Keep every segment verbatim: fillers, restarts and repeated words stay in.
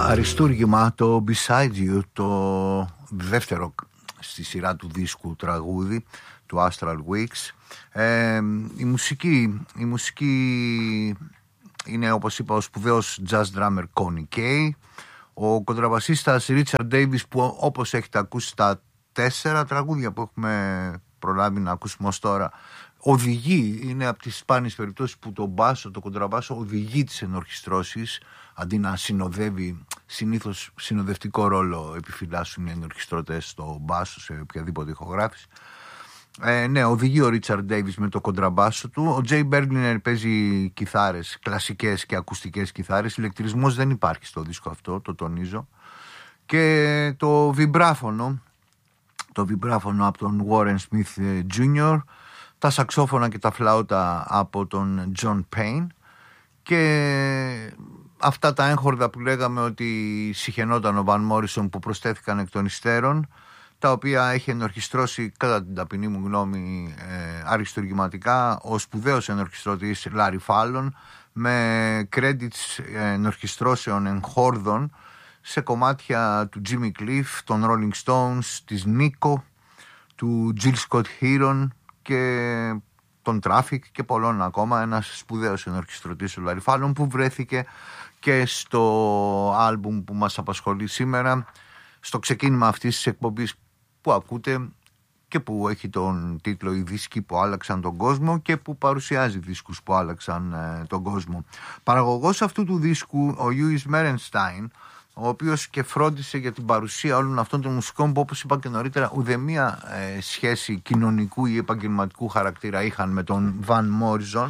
αριστούργημα, το Beside You, το δεύτερο στη σειρά του δίσκου τραγούδι του Astral Weeks. Ε, η μουσική, η μουσική είναι, όπως είπα, ο σπουδαίος jazz drummer Connie Kay, ο κοντραμπασίστας Richard Davis, που όπως έχετε ακούσει τα τέσσερα τραγούδια που έχουμε προλάβει να ακούσουμε ως τώρα, οδηγεί, είναι από τις σπάνιες περιπτώσεις που το μπάσο, το κοντραμπάσο οδηγεί τις ενορχιστρώσεις αντί να συνοδεύει. Συνήθως συνοδευτικό ρόλο επιφυλάσσουν οι ενορχιστρωτές στο μπάσο σε οποιαδήποτε ηχογράφηση. Ε, ναι, οδηγεί ο Richard Davis με το κοντραμπάσο του. Ο Jay Berliner παίζει κιθάρες, κλασικές και ακουστικές κιθάρες. Ηλεκτρισμός δεν υπάρχει στο δίσκο αυτό, το τονίζω. Και το βιμπράφωνο, το βιμπράφωνο από τον Warren Smith τζούνιορ, τα σαξόφωνα και τα φλάουτα από τον John Payne, και αυτά τα έγχορδα που λέγαμε ότι συχαινόταν ο Van Morrison, που προσθέθηκαν εκ των υστέρων, τα οποία έχει ενορχιστρώσει, κατά την ταπεινή μου γνώμη, ε, αριστουργηματικά ο σπουδαίος ενορχιστρωτής Larry Fallon, με credits ενορχιστρώσεων εγχόρδων σε κομμάτια του Jimmy Cliff, των Rolling Stones, της Nico, του Jill Scott Heron και τον Traffic και πολλών ακόμα. Ένας σπουδαίος ενορχιστρωτής ο Larry Fallon, που βρέθηκε και στο άλμπουμ που μας απασχολεί σήμερα, στο ξεκίνημα αυτής της εκπομπής που ακούτε και που έχει τον τίτλο «Οι δίσκοι που άλλαξαν τον κόσμο» και που παρουσιάζει δίσκους που άλλαξαν ε, τον κόσμο. Παραγωγός αυτού του δίσκου ο Lewis Merenstein, ο οποίος και φρόντισε για την παρουσία όλων αυτών των μουσικών που, όπως είπα και νωρίτερα, ουδέμια ε, σχέση κοινωνικού ή επαγγελματικού χαρακτήρα είχαν με τον Van Morrison.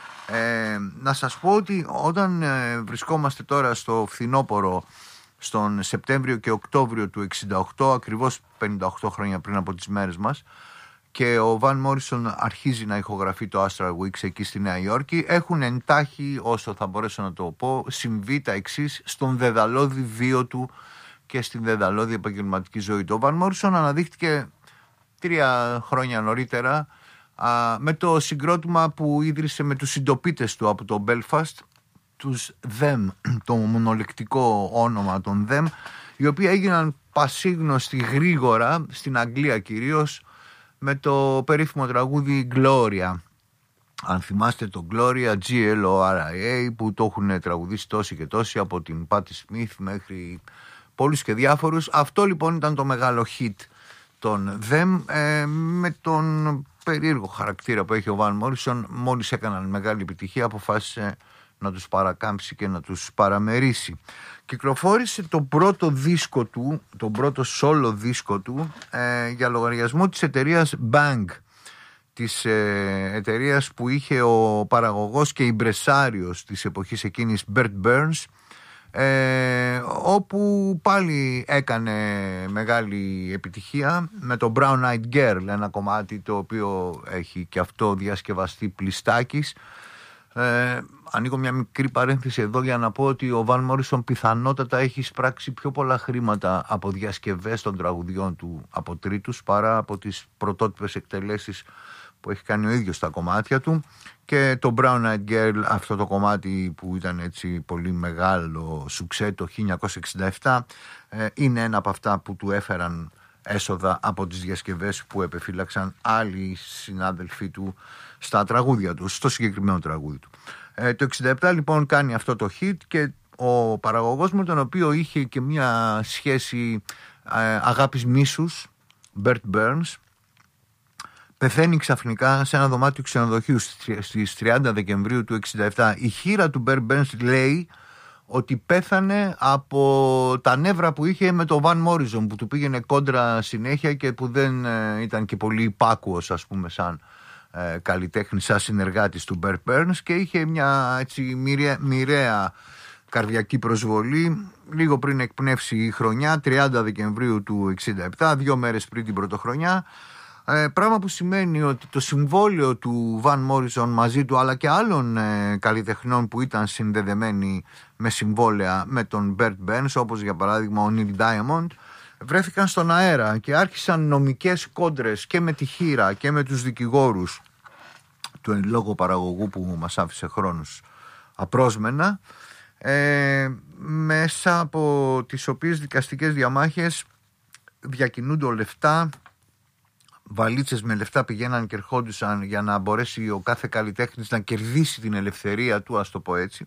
Ε, να σας πω ότι όταν ε, βρισκόμαστε τώρα στο φθινόπωρο, στον Σεπτέμβριο και Οκτώβριο του εξήντα οκτώ, ακριβώς πενήντα οκτώ χρόνια πριν από τις μέρες μας, και ο Van Morrison αρχίζει να ηχογραφεί το Astral Weeks εκεί στη Νέα Υόρκη, έχουν εντάχει, όσο θα μπορέσω να το πω, συμβεί τα εξής στον δεδαλώδη βίο του και στην δεδαλώδη επαγγελματική ζωή του. Ο Van Morrison αναδείχθηκε τρία χρόνια νωρίτερα α, με το συγκρότημα που ίδρυσε με τους συντοπίτες του από το Belfast, τους Them, το μονολεκτικό όνομα των Them, οι οποίοι έγιναν πασίγνωστοι γρήγορα στην Αγγλία κυρίως με το περίφημο τραγούδι Gloria. Αν θυμάστε το Gloria, G L O R I A, που το έχουν τραγουδήσει τόσοι και τόσοι, από την Patti Smith μέχρι πολλούς και διάφορους. Αυτό λοιπόν ήταν το μεγάλο hit των Them, ε, με τον περίεργο χαρακτήρα που έχει ο Van Morrison. Μόλις έκαναν μεγάλη επιτυχία, αποφάσισε να τους παρακάμψει και να τους παραμερίσει. Κυκλοφόρησε το πρώτο δίσκο του, τον πρώτο solo δίσκο του, ε, για λογαριασμό της εταιρείας Bang, της ε, εταιρείας που είχε ο παραγωγός και ιμπρεσάριος της εποχής εκείνης Bert Burns, ε, όπου πάλι έκανε μεγάλη επιτυχία με το Brown Eyed Girl, ένα κομμάτι το οποίο έχει και αυτό διασκευαστεί πλιστάκης. Ε, ανοίγω μια μικρή παρένθεση εδώ για να πω ότι ο Van Morrison πιθανότατα έχει εισπράξει πιο πολλά χρήματα από διασκευές των τραγουδιών του από τρίτους παρά από τις πρωτότυπες εκτελέσεις που έχει κάνει ο ίδιος στα κομμάτια του. Και το Brown Eyed Girl, αυτό το κομμάτι που ήταν έτσι πολύ μεγάλο σουξέ το χίλια εννιακόσια εξήντα επτά, ε, είναι ένα από αυτά που του έφεραν έσοδα από τις διασκευές που επεφύλαξαν άλλοι συνάδελφοί του στα τραγούδια του, στο συγκεκριμένο τραγούδι του. Ε, το εξήντα επτά λοιπόν κάνει αυτό το hit, και ο παραγωγός με τον οποίο είχε και μια σχέση ε, αγάπης μίσους, Bert Burns, πεθαίνει ξαφνικά σε ένα δωμάτιο ξενοδοχείου στις τριάντα Δεκεμβρίου του εξήντα επτά. Η χείρα του Bert Burns λέει ότι πέθανε από τα νεύρα που είχε με το Van Morrison, που του πήγαινε κόντρα συνέχεια και που δεν ε, ήταν και πολύ υπάκουος, ας πούμε, σαν ε, καλλιτέχνη, σαν συνεργάτης του Bert Burns, και είχε μια έτσι μοιραία, μοιραία καρδιακή προσβολή λίγο πριν εκπνεύσει η χρονιά, τριάντα Δεκεμβρίου του εξήντα επτά, δύο μέρες πριν την πρωτοχρονιά. Ε, πράγμα που σημαίνει ότι το συμβόλαιο του Van Morrison μαζί του, αλλά και άλλων ε, καλλιτεχνών που ήταν συνδεδεμένοι με συμβόλαια με τον Bert Burns, όπως για παράδειγμα ο Neil Diamond, βρέθηκαν στον αέρα και άρχισαν νομικές κόντρες και με τη χείρα και με τους δικηγόρους του εν λόγω παραγωγού που μας άφησε χρόνους απρόσμενα, ε, μέσα από από τις οποίες δικαστικές διαμάχες διακινούνται λεφτά, βαλίτσες με λεφτά πηγαίναν και ερχόντουσαν για να μπορέσει ο κάθε καλλιτέχνης να κερδίσει την ελευθερία του, ας το πω έτσι.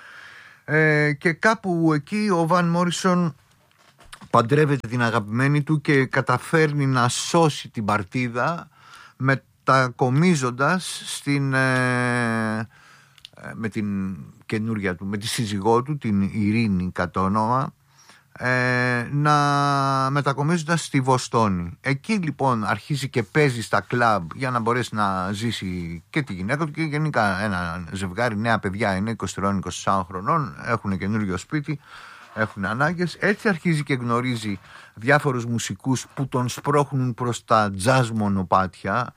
Ε, και κάπου εκεί ο Βαν Μόρισον παντρεύεται την αγαπημένη του και καταφέρνει να σώσει την παρτίδα μετακομίζοντας στην, ε, με την καινούρια του, με τη σύζυγό του, την Ειρήνη κατ' όνομα, ε, να μετακομίζοντας στη Βοστόνη. Εκεί λοιπόν αρχίζει και παίζει στα κλαμπ για να μπορέσει να ζήσει και τη γυναίκα του και γενικά ένα ζευγάρι, νέα παιδιά, είναι είκοσι τρία είκοσι τέσσερα χρονών, έχουν καινούριο σπίτι, έχουν ανάγκες. Έτσι αρχίζει και γνωρίζει διάφορους μουσικούς που τον σπρώχνουν προς τα jazz μονοπάτια,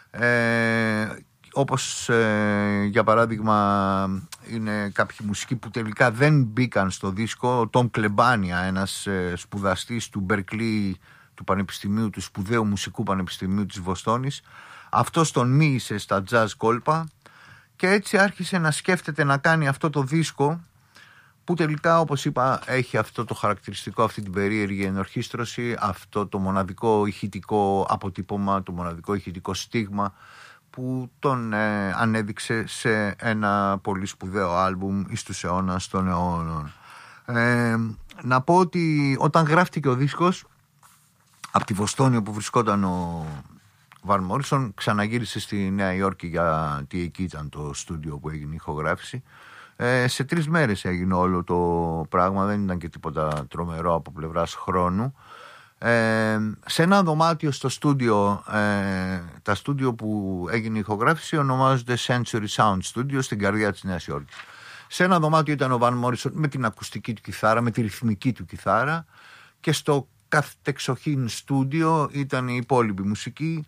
ε, όπως ε, για παράδειγμα είναι κάποιοι μουσικοί που τελικά δεν μπήκαν στο δίσκο. Ο Τόμ Κλεμπάνια, ένας ε, σπουδαστής του Μπερκλί, του Πανεπιστημίου, του σπουδαίου μουσικού Πανεπιστημίου της Βοστόνης, αυτός τον μοίησε στα jazz κόλπα και έτσι άρχισε να σκέφτεται να κάνει αυτό το δίσκο, που τελικά, όπως είπα, έχει αυτό το χαρακτηριστικό, αυτή την περίεργη ενορχήστρωση, αυτό το μοναδικό ηχητικό αποτύπωμα, το μοναδικό ηχητικό στίγμα που τον ε, ανέδειξε σε ένα πολύ σπουδαίο άλμπουμ εις τους αιώνας των αιώνων. Ε, να πω ότι όταν γράφτηκε ο δίσκος, από τη Βοστόνη όπου βρισκόταν ο Βαν Μόρισον, ξαναγύρισε στη Νέα Υόρκη, γιατί εκεί ήταν το στούντιο που έγινε η ηχογράφηση. Ε, σε τρεις μέρες έγινε όλο το πράγμα, δεν ήταν και τίποτα τρομερό από πλευράς χρόνου. Ε, σε ένα δωμάτιο στο στούντιο, ε, τα στούντιο που έγινε η ηχογράφηση ονομάζονται Century Sound Studio, στην καρδιά της Νέας Υόρκης. Σε ένα δωμάτιο ήταν ο Βαν Μόρισον με την ακουστική του κιθάρα, με τη ρυθμική του κιθάρα, και στο καθεξοχήν στούντιο ήταν η υπόλοιπη μουσική,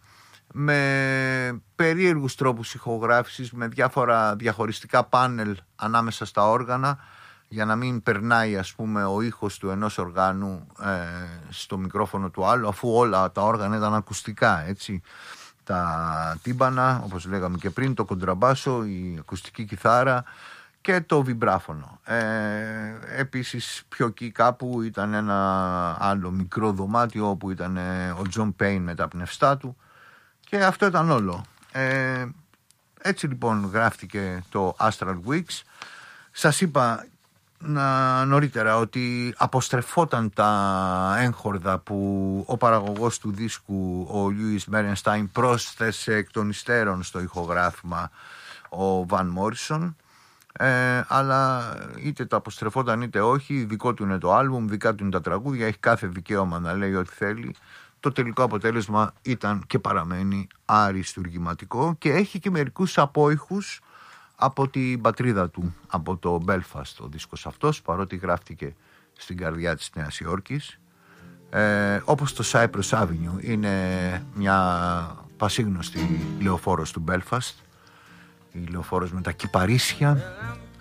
με περίεργους τρόπους ηχογράφησης, με διάφορα διαχωριστικά πάνελ ανάμεσα στα όργανα, για να μην περνάει, ας πούμε, ο ήχος του ενός οργάνου ε, στο μικρόφωνο του άλλου, αφού όλα τα όργανα ήταν ακουστικά, έτσι. Τα τύμπανα, όπως λέγαμε και πριν, το κοντραμπάσο, η ακουστική κιθάρα και το βιμπράφωνο. Ε, επίσης πιο εκεί κάπου ήταν ένα άλλο μικρό δωμάτιο όπου ήταν ο Τζον Πέιν με τα πνευστά του, και αυτό ήταν όλο. Ε, έτσι λοιπόν γράφτηκε το Astral Weeks. Σας είπα να, νωρίτερα ότι αποστρεφόταν τα έγχορδα που ο παραγωγός του δίσκου, ο Λιούις Μέρενστάιν, πρόσθεσε εκ των υστέρων στο ηχογράφημα ο Βαν Μόρισον, ε, αλλά είτε το αποστρεφόταν είτε όχι, δικό του είναι το άλμπουμ, δικά του είναι τα τραγούδια, έχει κάθε δικαίωμα να λέει ό,τι θέλει. Το τελικό αποτέλεσμα ήταν και παραμένει αριστουργηματικό και έχει και μερικούς απόϊχους από την πατρίδα του, από το Belfast ο δίσκος αυτός, παρότι γράφτηκε στην καρδιά της Νέας Υόρκης. Ε, όπως το Cypress Avenue, είναι μια πασίγνωστη λεωφόρος του Belfast, η λεωφόρος με τα κυπαρίσια,